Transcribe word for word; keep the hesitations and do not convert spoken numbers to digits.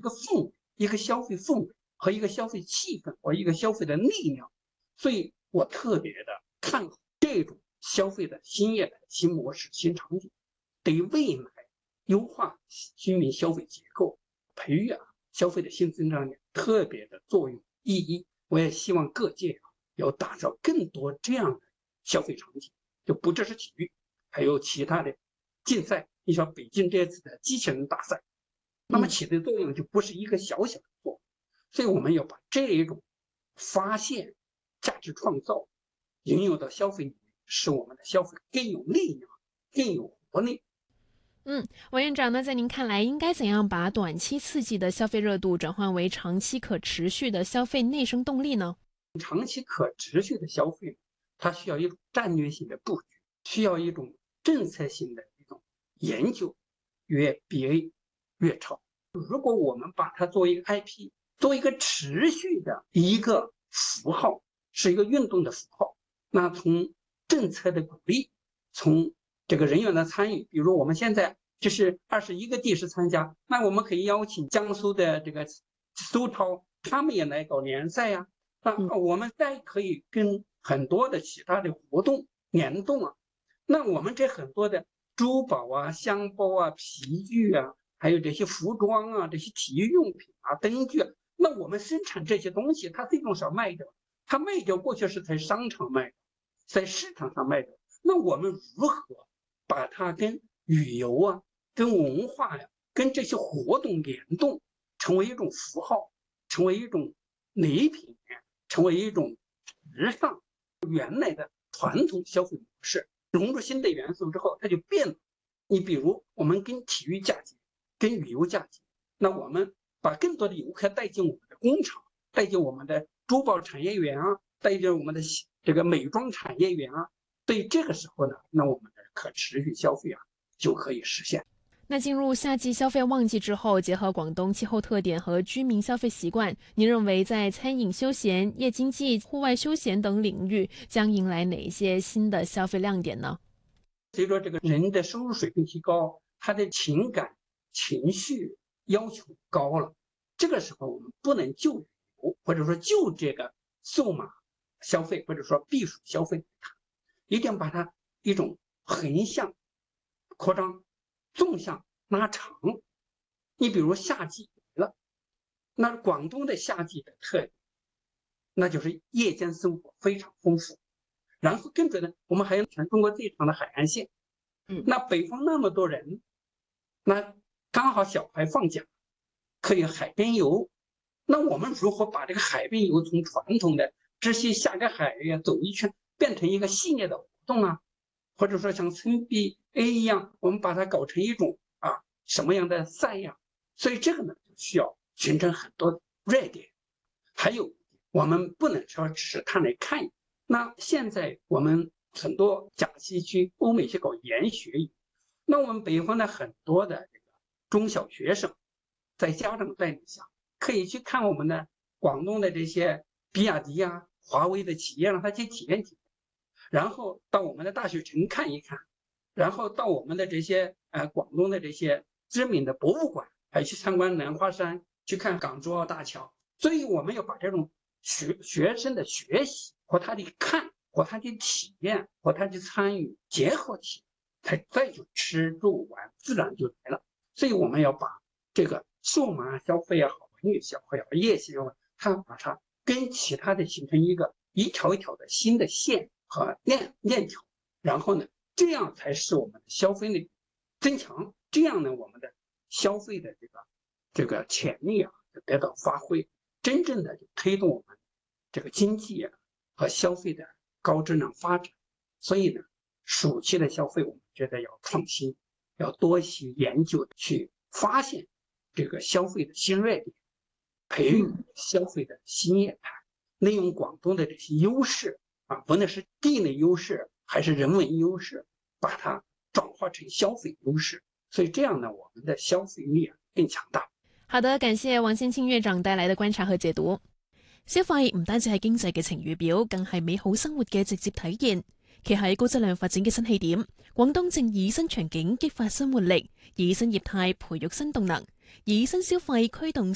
个氛围，一个消费氛围和一个消费气氛和一个消费的力量。所以我特别的看好这种消费的新业态、新模式、新场景，对未来优化居民消费结构、培育啊消费的新增长点特别的作用意义。我也希望各界啊要打造更多这样的消费场景，就不只是体育，还有其他的竞赛。你像北京这次的机器人大赛，那么起的作用就不是一个小小的作用。所以我们要把这一种发现、价值创造应用到消费里面，使我们的消费更有力量、更有活力。 嗯，王院长呢，在您看来，应该怎样把短期刺激的消费热度转换为长期可持续的消费内生动力呢？ 长期可持续的消费，它需要一种战略性的布局，需要一种政策性的一种研究，越憋越超。如果我们把它作为一个 I P， 作为一个持续的一个符号，是一个运动的符号，那从政策的鼓励，从这个人员的参与，比如我们现在就是二十一个地市参加，那我们可以邀请江苏的这个苏超，他们也来搞联赛呀、啊。那我们再可以跟很多的其他的活动联动啊。那我们这很多的珠宝啊、香包啊、皮具啊，还有这些服装啊、这些体育用品啊、灯具啊，那我们生产这些东西，它最终是要卖掉，它卖掉过去是在商场卖的，在市场上卖的。那我们如何把它跟旅游啊、跟文化呀、啊、跟这些活动联动，成为一种符号，成为一种礼品，成为一种时尚原来的传统消费模式，融入新的元素之后，它就变了。你比如我们跟体育嫁接，跟旅游嫁接，那我们把更多的游客带进我们的工厂，带进我们的珠宝产业园啊，带进我们的这个美妆产业园啊。对这个时候呢，那我们的可持续消费啊就可以实现。 那进入夏季消费旺季之后，结合广东气候特点和居民消费习惯，您认为在餐饮、休闲、夜经济、户外休闲等领域将迎来哪一些新的消费亮点呢？ 随着这个人的收入水平提高，他的情感情绪要求高了，这个时候我们不能就旅游或者说就这个数码消费或者说避暑消费，一定把它一种横向扩张、纵向拉长。你比如夏季了，那广东的夏季的特点，那就是夜间生活非常丰富。然后跟着呢，我们还有全中国最长的海岸线。嗯，那北方那么多人，那刚好小孩放假，可以海边游。那我们如何把这个海边游从传统的只是下个海呀走一圈，变成一个系列的活动啊？或者说像村 B A 一样，我们把它搞成一种啊什么样的赛呀？所以这个呢，就需要形成很多热点。还有，我们不能说只是看来看。那现在我们很多甲西区、欧美去搞研学，那我们北方的很多的这个中小学生，在家长带领下，可以去看我们的广东的这些比亚迪啊、华为的企业，让他去体验体验，然后到我们的大学城看一看，然后到我们的这些呃广东的这些知名的博物馆，还去参观兰花山，去看港珠澳大桥。所以我们要把这种学学生的学习和他的看和他的体验和他的参与结合起来，再就吃住玩自然就来了。所以我们要把这个数码消费也好，文娱消费也好，夜消费，它把它跟其他的形成一个一条一条的新的线和链链条，然后呢，这样才使我们的消费力增强，这样呢，我们的消费的这个这个潜力啊得到发挥。真正的推动我们这个经济啊和消费的高质量发展。所以呢，暑期的消费我们觉得要创新，要多去研究，去发现这个消费的新热点，培育消费的新业态，利用广东的这些优势啊，不论是地理优势还是人文优势，把它转化成消费优势。所以这样呢，我们的消费力啊更强大。 好的，感謝王先清院長帶來的觀察和解讀。消費唔單止係經濟嘅晴雨表，更係美好生活嘅直接體現。企喺高質量發展嘅新起點，廣東正以新場景激發新活力，以新業態培育新動能，以新消費驅動